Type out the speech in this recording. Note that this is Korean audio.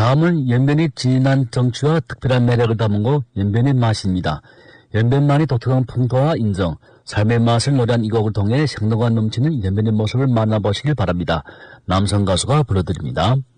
다음은 연변의 진한 정취와 특별한 매력을 담은 곡 연변의 맛입니다. 연변만이 독특한 풍토와 인정, 삶의 맛을 노래한 이 곡을 통해 생동감 넘치는 연변의 모습을 만나보시길 바랍니다. 남성 가수가 불러드립니다.